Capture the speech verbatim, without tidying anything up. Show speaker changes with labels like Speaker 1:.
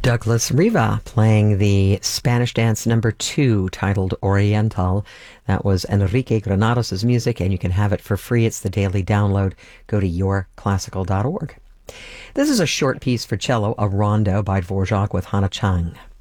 Speaker 1: Douglas Riva playing the Spanish dance number two titled Oriental. That was Enrique Granados' music, and you can have it for free. It's the daily download. Go to your classical dot org. This is a short piece for cello, a rondo by Dvorak with Hana Chang.